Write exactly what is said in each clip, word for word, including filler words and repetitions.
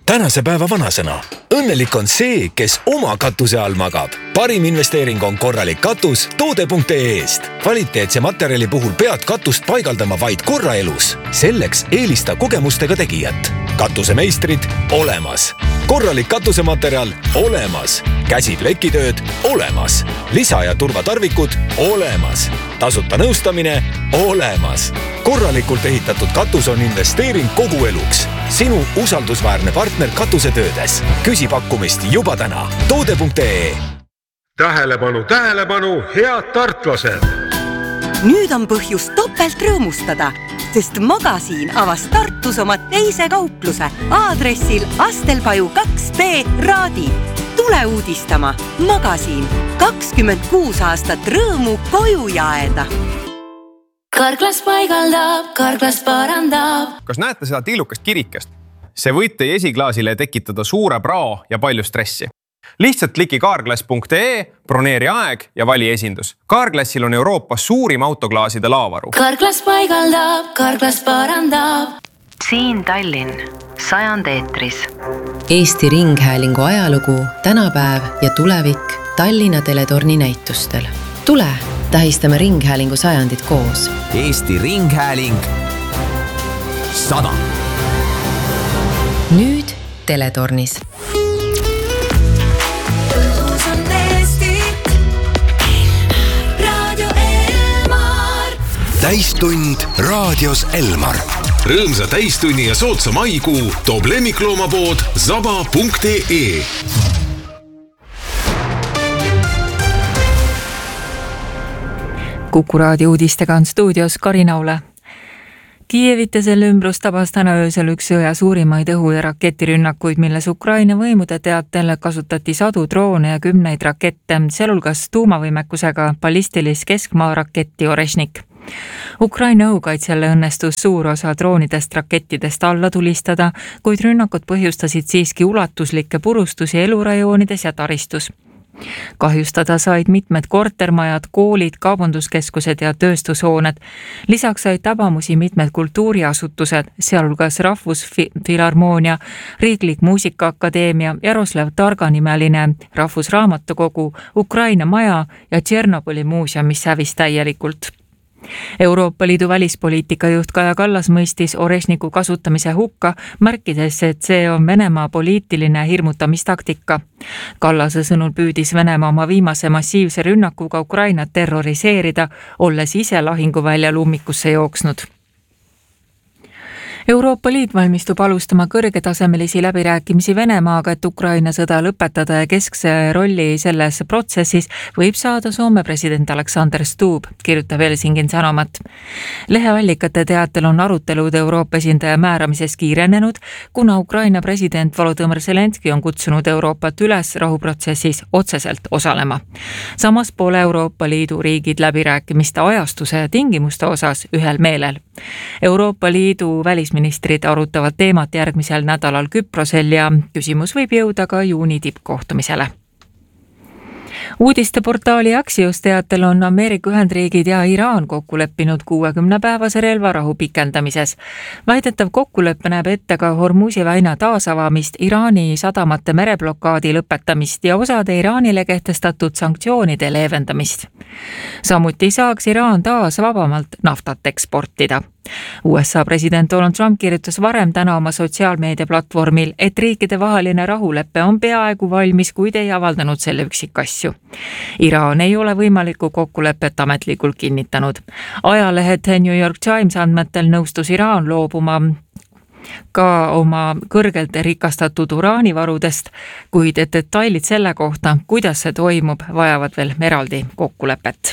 tänase päeva vanasõna. Õnnelik on see, kes oma katuse all magab. Parim investeering on korralik katus toode punkt ee eest. Kvaliteetse materjali puhul pead katust paigaldama vaid korra elus. Selleks eelista kogemustega tegijat. Katusemeistrid olemas. Korralik katusematerjal olemas. Käsiplekkitööd olemas. Lisa- ja turvatarvikud olemas. Tasuta nõustamine olemas. Korralikult ehitatud katus on investeering kogu eluks. Sinu usaldusväärne partner katusetöödes. Küsi pakkumist juba täna. toode punkt ee. Tähelepanu, tähelepanu, head tartlased! Nüüd on põhjus topelt rõõmustada, sest Magasiin avas Tartus oma teise kaupluse aadressil Astelpaju kaks B Raadi. Tule uudistama. Magasiin. kakskümmend kuus aastat rõõmu koju jaeda. Karklas paigaldab, Karklas parandab. Kas näete seda tillukast kirikest? See võib teie esiklaasile tekitada suure prao ja palju stressi. Lihtsalt kliki kaarglass punkt ee, broneeri aeg ja vali esindus. Kaarglassil on Euroopas suurim autoklaaside laavaru. Karklas paigaldab, Karklas parandab. Siin Tallinn, sajand eetris. Eesti Ringhäälingu ajalugu, tänapäev ja tulevik Tallinna teletorni näitustel. Tule, tähistame Ringhäälingu sajandit koos. Eesti Ringhääling sada. Nüüd teletornis. Täistund raadios Elmar. Rõõmsa täistunni ja sootsa maikuu toob lemmikloomapood zaba punkt ee. Kuku raadio uudistega on stuudios Karin Aule. Kiievit ja selle ümbrus tabas täna öösel üks sõja suurimaid õhu- ja raketirünnakuid, milles Ukraina võimude teatel kasutati sadu droone ja kümneid rakette, sealhulgas tuumavõimekusega ballistilis keskmaa raketti Orešnik. Ukraina õhukaitsjale õnnestus suur osa droonidest rakettidest alla tulistada, kuid rünnakud põhjustasid siiski ulatuslikke purustusi elurajoonides ja taristus. Kahjustada said mitmed kortermajad, koolid, kaubanduskeskused ja tööstushooned. Lisaks said tabamusi mitmed kultuuriasutused, sealhulgas Rahvusfilharmoonia, Riiklik Muusikaakadeemia, Jaroslav Targa nimeline Rahvusraamatukogu, Ukraina maja ja Tšernobõli muuseum, mis hävis täielikult. Euroopa Liidu välispoliitika juht Kaja Kallas mõistis Orešniku kasutamise hukka, märkides, et see on Venemaa poliitiline hirmutamistaktika. Kallase sõnul püüdis Venemaa oma viimase massiivse rünnakuga Ukrainat terroriseerida, olles ise lahinguvälja ummikusse jooksnud. Euroopa Liit valmistub alustama kõrgetasemelisi läbirääkimisi Venemaaga, et Ukraina sõda lõpetada ja keskse rolli selles protsessis võib saada Soome president Alexander Stubb, kirjutab Helsingin Sanomat. Leheallikate teatel on arutelud Euroopa esindaja määramises kiirenenud, kuna Ukraina president Volodõmõr Zelenski on kutsunud Euroopat üles rahuprotsessis otseselt osalema. Samas pole Euroopa Liidu riigid läbirääkimiste ajastuse ja tingimuste osas ühel meelel. Euroopa Liidu välisministrid arutavad teemat järgmisel nädalal Küprosel ja küsimus võib jõuda ka juuni tippkohtumisele. Uudisteportaali Axios teatel on Ameerika Ühendriigid ja Iraan kokku leppinud kuuekümne päevase relvarahu pikendamises. Väidetav kokkuleppe näeb ette ka Hormuzi väina taasavamist, Iraani sadamate mereblokaadi lõpetamist ja osade Iraanile kehtestatud sanktsioonide leevendamist. Samuti saaks Iraan taas vabamalt naftat eksportida. U S A president Donald Trump kirjutas varem täna oma sotsiaalmeedia platvormil, et riikide vaheline rahulepe on peaaegu valmis, kuid ei avaldanud selle üksikasju. Iraan ei ole võimalikku kokkulepet ametlikult kinnitanud. Ajalehed New York Times andmetel nõustus Iraan loobuma ka oma kõrgelt rikastatud uraanivarudest, kuid detailid selle kohta, kuidas see toimub, vajavad veel eraldi kokkulepet.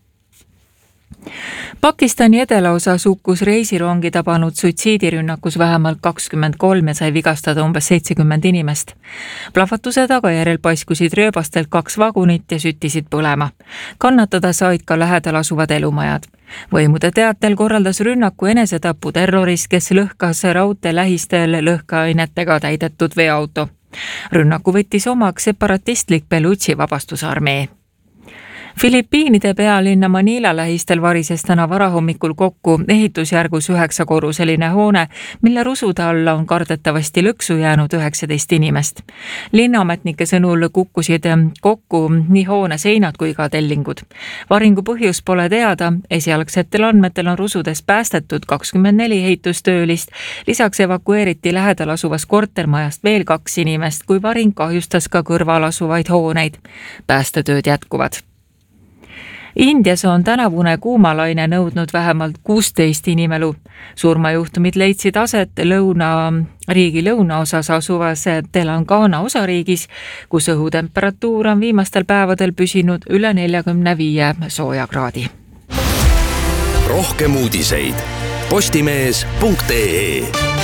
Pakistani edelaosas hukkus reisirongi tabanud suitsiidirünnakus vähemalt kakskümmend kolm ja sai vigastada umbes seitsekümmend inimest. Plahvatuse tagajärjel paiskusid rööbastelt kaks vagunit ja süttisid põlema. Kannatada said ka lähedal asuvad elumajad. Võimude teatel korraldas rünnaku enesetapu terrorist, kes lõhkas raudtee lähistel lõhkeainetega täidetud veoauto. Rünnaku võttis omaks separatistlik Belutši vabastusarmee. Filipiinide pealinna Manila lähistel varises täna varahommikul kokku ehitusjärgus üheksakorruseline hoone, mille rusude alla on kardetavasti lõksu jäänud üheksateist inimest. Linnaametnike sõnul kukkusid kokku nii hoone seinad kui ka tellingud. Varingu põhjus pole teada, esialgsetel andmetel on rusudes päästetud kakskümmend neli ehitustöölist, lisaks evakueeriti lähedal asuvas kortermajast veel kaks inimest, kui varing kahjustas ka kõrval asuvaid hooneid. Päästetööd jätkuvad. Indias on tänavune kuumalaine nõudnud vähemalt kuusteist inimelu. Surmajuhtumid leidsid aset lõuna, riigi lõunaosas asuvas Telangana osariigis, kus õhutemperatuur on viimastel päevadel püsinud üle neljakümne viie soojakraadi. Rohkem uudiseid postimees punkt ee.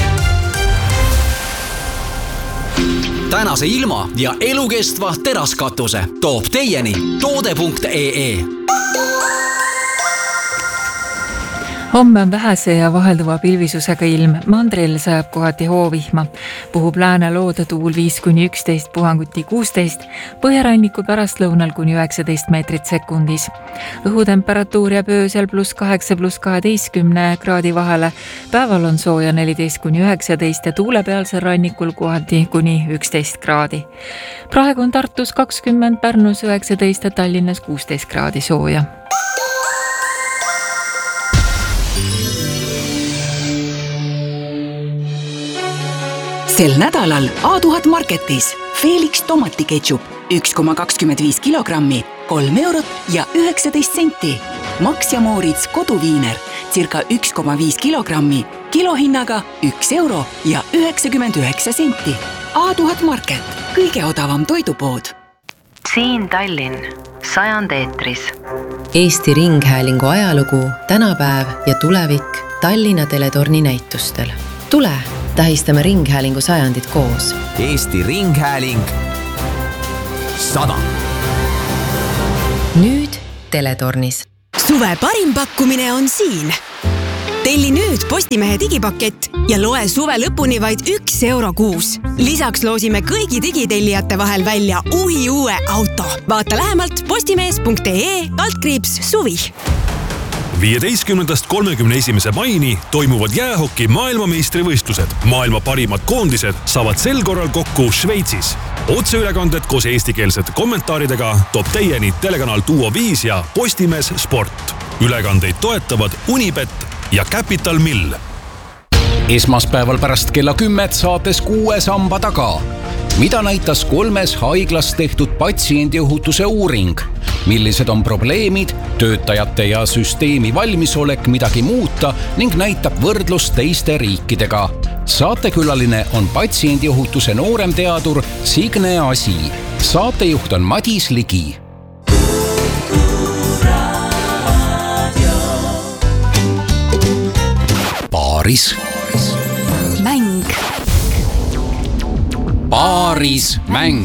Tänase ilma ja elukestva teraskatuse toob teieni toode punkt ee. Homme on vähese ja vahelduva pilvisusega ilm. Mandril sajab kohati hoovihma. Puhub lääne loodetuul viis kuni üksteist, puhanguti kuusteist, põhjaranniku pärastlõunal kuni üheksateist meetrit sekundis. Õhutemperatuur jääb öösel pluss kaheksa pluss kaheteistkümne kraadi vahele. Päeval on sooja neliteist kuni üheksateist ja tuulepealsel rannikul kohati kuni üksteist kraadi. Praegu on Tartus kakskümmend, Pärnus üheksateist ja Tallinnas kuusteist kraadi sooja. Sel nädalal A tuhat Marketis Felix tomatiketšup üks koma kakskümmend viis kilogrammi, kolm eurot ja üheksateist senti. Max ja Moritz koduviiner circa üks koma viis kilogrammi, kilohinnaga üks euro ja üheksakümmend üheksa senti. A tuhat Market, kõige odavam toidupood. Siin Tallinn, sajand eetris. Eesti Ringhäälingu ajalugu, tänapäev ja tulevik Tallinna teletorni näitustel. Tule, tähistame Ringhäälingu sajandit koos. Eesti Ringhääling sada. Nüüd teletornis. Suve parim pakkumine on siin. Telli nüüd Postimehe digipakett ja loe suve lõpuni vaid üks euro kuus. Lisaks loosime kõigi digitellijate vahel välja uhi uue auto. Vaata lähemalt postimees punkt ee altkriips suvi. viieteistkümnendast kolmekümne esimese maini toimuvad jäähoki maailmameistrivõistlused. Maailma parimad koondised saavad sel korral kokku Šveitsis. Otseülekanded koos eestikeelsete kommentaaridega toob teieni telekanal Duo viis ja Postimees Sport. Ülekandeid toetavad Unibet ja Capital Mill. Esmaspäeval pärast kella kümmet saates kuue samba taga. Mida näitas kolmes haiglas tehtud patsiendiohutuse uuring? Millised on probleemid, töötajate ja süsteemi valmisolek midagi muuta ning näitab võrdlust teiste riikidega. Saatekülaline on patsiendiohutuse noorem teadur Signe Asi. Saatejuht on Madis Ligi. Paaris. Mäng. Paaris mäng.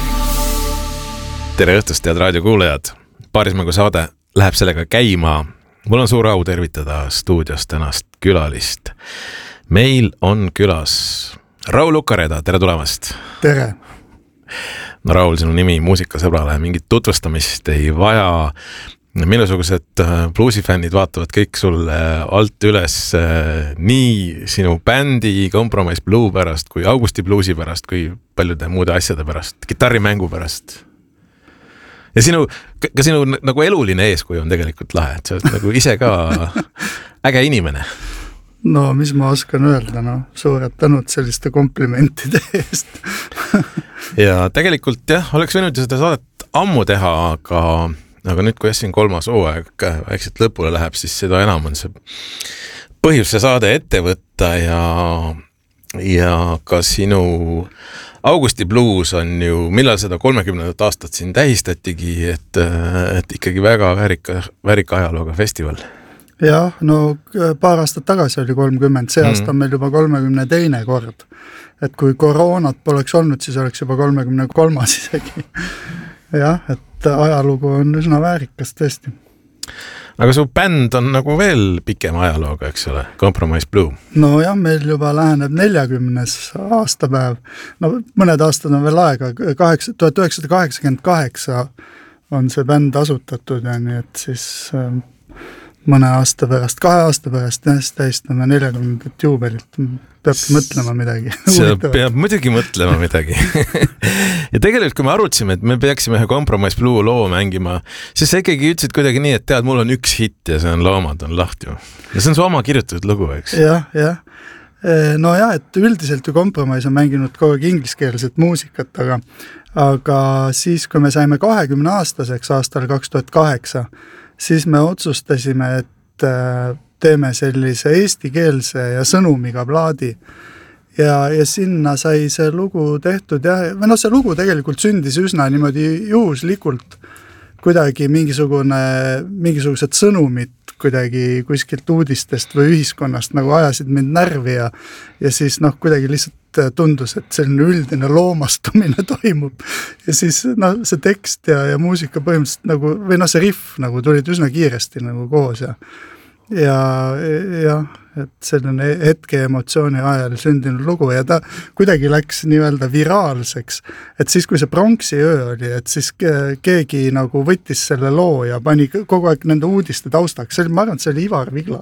Tere õhtust, head raadiokuulajad. Paarismängu saade läheb sellega käima. Mul on suur au tervitada stuudios tänast külalist. Meil on külas Raul Ukareda, tere tulemast. Tere. No Raul, sinu nimi muusikasõbrale mingit tutvustamist ei vaja. Minusugused bluusifännid vaatavad kõik sulle alt üles nii sinu bändi Compromise Blue pärast kui Augusti bluusi pärast kui paljude muude asjade pärast, kitarrimängu pärast. Ja sinu, ka sinu nagu eluline eeskuju on tegelikult lahe, et sa oled nagu ise ka äge inimene. No, mis ma oskan öelda, no, suured tänud selliste komplimentide eest. Ja tegelikult jah, oleks võinud seda saadet ammu teha, aga, aga nüüd, kui siin kolmas hooaeg väikselt lõpule läheb, siis seda enam on see põhjus see saade ette võtta ja, ja ka sinu Augusti blues on ju, millal seda kolmekümnendat aastat siin tähistatigi, et, et ikkagi väga väärika, väärika ajalooga festival. Jah, no paar aastat tagasi oli kolmkümmend, see aasta on meil juba kolmekümne teine kord. Et kui koroonat poleks olnud, siis oleks juba kolmekümne kolmas isegi. Jah, et ajalugu on üsna väärikas tõesti. Aga su bänd on nagu veel pikem ajalooga, eks ole, Compromise Blue. No jah, meil juba läheneb neljakümnes aastapäev. No mõned aastad on veel aega, tuhat üheksasada kaheksakümmend kaheksa on see bänd asutatud ja nii, et siis mõne aasta pärast, kahe aasta pärast jah, siis tähistame neljakümnendat juubelit, peabki mõtlema midagi. See peab muidugi mõtlema midagi. Ja tegelikult, kui me arutasime, et me peaksime ühe Compromise Blue loo mängima, siis sa ikkagi ütlesid kuidagi nii, et tead, mul on üks hitt ja see on Loomad on lahti. Ja see on su oma kirjutatud lugu, eks? Jah, jah. No jah, et üldiselt ju Compromise on mänginud kogu aeg ingliskeelset muusikat, aga, aga siis, kui me saime kahekümne aastaseks aastal kaks tuhat kaheksa, siis me otsustasime, et teeme sellise eestikeelse ja sõnumiga plaadi. Ja, ja sinna sai see lugu tehtud ja, või no see lugu tegelikult sündis üsna niimoodi juhuslikult kuidagi mingisugune, mingisugused sõnumid kuidagi kuskilt uudistest või ühiskonnast nagu ajasid mind närvi ja, ja siis noh, kuidagi lihtsalt tundus, et selline üldine loomastumine toimub ja siis no, see tekst ja, ja muusika põhimõtteliselt nagu, või no see riff nagu tulid üsna kiiresti nagu koos ja ja, ja et selline hetke emotsiooni ajal sündinud lugu ja ta kuidagi läks nii-öelda viraalseks, et siis kui see pronksi öö oli, et siis keegi nagu võttis selle loo ja pani kogu aeg nende uudiste taustaks, see oli, ma arvan, et see oli Ivar Vigla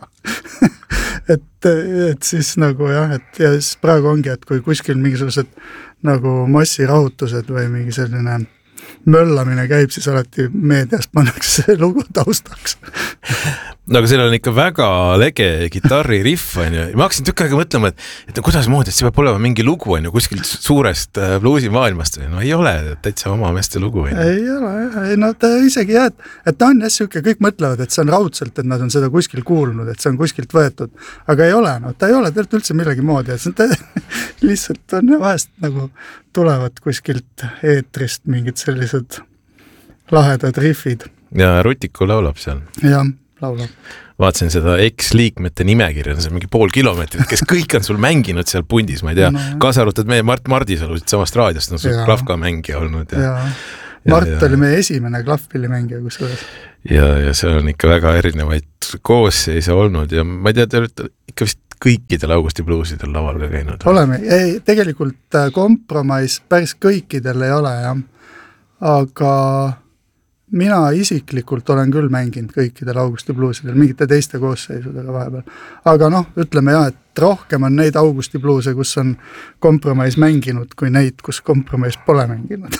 et, et siis nagu jah, et ja siis praegu ongi, et kui kuskil mingisugused nagu massirahutused või mingi selline möllamine käib, siis alati meedias pannakse see lugu taustaks. No aga seal on ikka väga lege gitarri riff, on ju. Ma hakkasin tükk aega mõtlema, et, et kuidas moodi, et see peab olema mingi lugu, on ju, kuskilt suurest bluusi maailmast. No ei ole, täitsa oma meeste lugu. Ei, ei ole, ei, no ta isegi jah, et, et ta on jah siuke, kõik mõtlevad, et see on raudselt, et nad on seda kuskil kuulnud, et see on kuskilt võetud. Aga ei ole, no ta ei ole tegelikult üldse millegi moodi, et see ta, lihtsalt on vahest nagu tulevad kuskilt eetrist mingid sellised lahedad riffid. Ja Rutiku laulab seal. Jah, laulab. Vaatasin seda eks-liikmete nimekirja, see on mingi pool kilomeetrit, kes kõik on sul mänginud seal pundis, ma ei tea, no, kaasa arvatud meie Mart Mardisalu samast raadiost, on sul klafka mängija olnud. Ja, ja. Mart ja, oli meie esimene klahvpillimängija, kus selles. Ja, ja see on ikka väga erinevaid koosseise olnud ja ma ei tea, te olete ikka vist kõikidel Augusti bluusidel laval ka käinud. Oleme, ei, tegelikult Compromise päris kõikidel ei ole, jah. Aga mina isiklikult olen küll mänginud kõikidel Augusti bluusidel, mingite teiste koosseisudega vahepeal. Aga noh, ütleme jah, et rohkem on neid Augusti bluuse, kus on Compromise mänginud, kui neid, kus Compromise pole mänginud.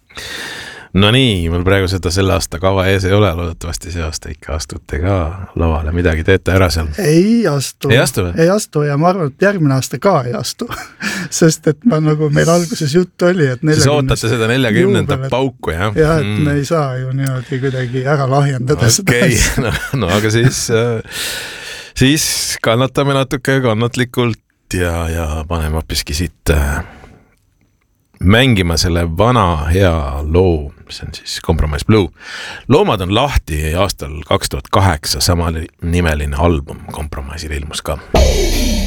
No nii, mul praegu seda selle aasta kava ees ei ole, loodetavasti see aasta ikka astute ka lavale, midagi teete ära seal? Ei astu. Ei astu? Ei astu ja ma arvan, et järgmine aasta ka ei astu. Sest et ma nagu meil alguses jutt oli, et siis ootate seda neljakümnenda pauku, jah? Jah, et mm. me ei saa ju niimoodi kuidagi ära lahjendada okay. seda. No, no aga siis, siis kannatame natuke kannatlikult ja, ja paneme hoopiski siit mängima selle vana hea loo, mis on siis Compromise Blue. Loomad on lahti aastal kaks tuhat kaheksa sama nimeline album Compromise'il ilmus ka.